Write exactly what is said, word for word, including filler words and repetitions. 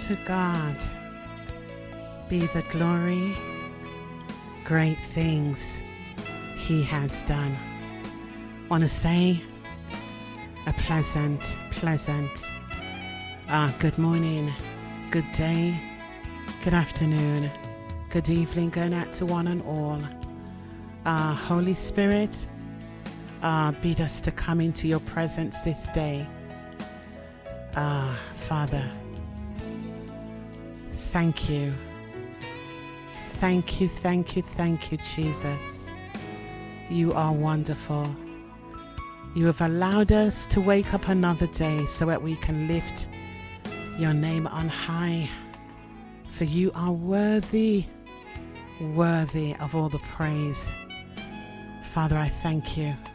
To God be the glory, great things he has done. Want to say a pleasant, pleasant uh, good morning, good day, good afternoon, good evening going out to one and all. Uh, Holy Spirit, uh, bid us to come into your presence this day. Ah, uh, Father, thank you. Thank you, thank you, thank you, Jesus. You are wonderful. You have allowed us to wake up another day so that we can lift your name on high. For you are worthy, worthy of all the praise. Father, I thank you.